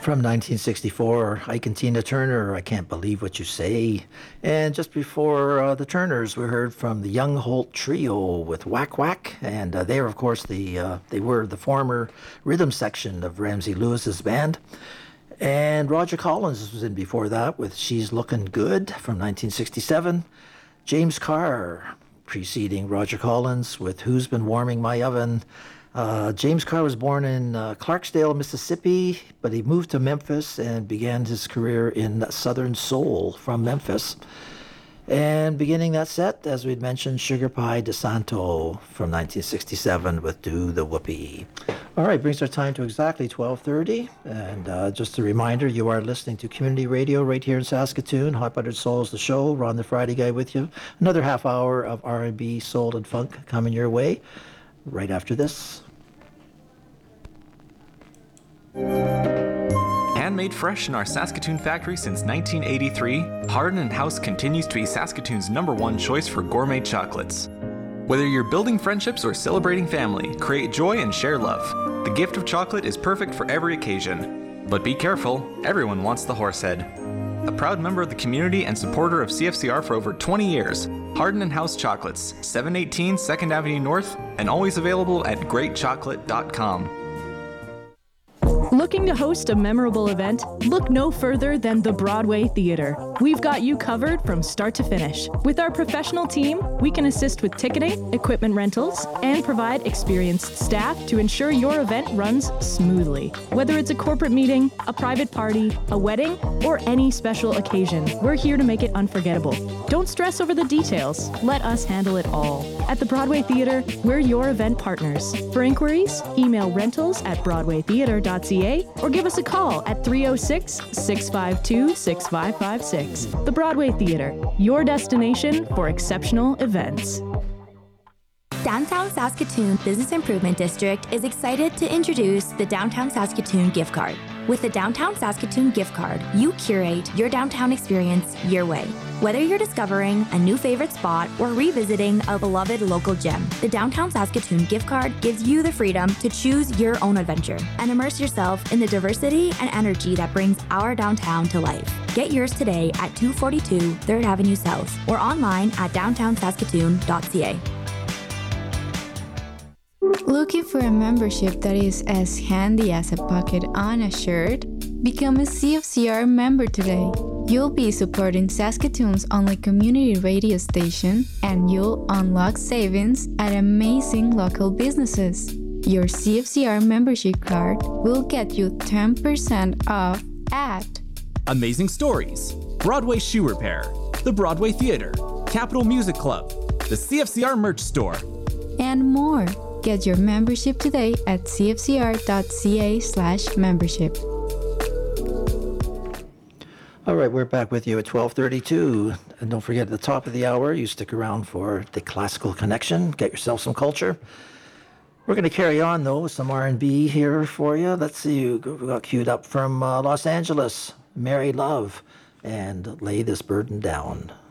From 1964, Ike and Tina Turner, I Can't Believe What You Say. And just before the Turners, we heard from the Young Holt Trio with Whack Whack. And they were, of course, they were the former rhythm section of Ramsey Lewis's band. And Roger Collins was in before that with She's Looking Good from 1967. James Carr preceding Roger Collins with Who's Been Warming My Oven. James Carr was born in Clarksdale, Mississippi, but he moved to Memphis and began his career in Southern Soul from Memphis. And beginning that set, as we'd mentioned, Sugar Pie DeSanto from 1967 with Do the Whoopee. All right, brings our time to exactly 12:30. And just a reminder, you are listening to Community Radio right here in Saskatoon. Hot Buttered Soul's the show. Ron the Friday Guy with you. Another half hour of R&B, soul, and funk coming your way right after this. Handmade fresh in our Saskatoon factory since 1983, Hardin & House continues to be Saskatoon's #1 choice for gourmet chocolates. Whether you're building friendships or celebrating family, create joy and share love. The gift of chocolate is perfect for every occasion. But be careful, everyone wants the horsehead. A proud member of the community and supporter of CFCR for over 20 years, Hardin & House Chocolates, 718 2nd Avenue North, and always available at greatchocolate.com. Looking to host a memorable event? Look no further than the Broadway Theatre. We've got you covered from start to finish. With our professional team, we can assist with ticketing, equipment rentals, and provide experienced staff to ensure your event runs smoothly. Whether it's a corporate meeting, a private party, a wedding, or any special occasion, we're here to make it unforgettable. Don't stress over the details. Let us handle it all. At the Broadway Theatre, we're your event partners. For inquiries, email rentals@broadwaytheatre.ca or give us a call at 306-652-6556. The Broadway Theatre, your destination for exceptional events. Downtown Saskatoon Business Improvement District is excited to introduce the Downtown Saskatoon Gift Card. With the Downtown Saskatoon Gift Card, you curate your downtown experience your way. Whether you're discovering a new favorite spot or revisiting a beloved local gem, the Downtown Saskatoon Gift Card gives you the freedom to choose your own adventure and immerse yourself in the diversity and energy that brings our downtown to life. Get yours today at 242 3rd Avenue South or online at downtownsaskatoon.ca. Looking for a membership that is as handy as a pocket on a shirt? Become a CFCR member today. You'll be supporting Saskatoon's only community radio station, and you'll unlock savings at amazing local businesses. Your CFCR membership card will get you 10% off at Amazing Stories, Broadway Shoe Repair, the Broadway Theatre, Capitol Music Club, the CFCR Merch Store, and more. Get your membership today at cfcr.ca/membership. All right, we're back with you at 12:32. And don't forget, at the top of the hour, you stick around for the Classical Connection. Get yourself some culture. We're going to carry on, though, with some R&B here for you. Let's see, we got queued up from Los Angeles, Mary Love, and Lay This Burden Down.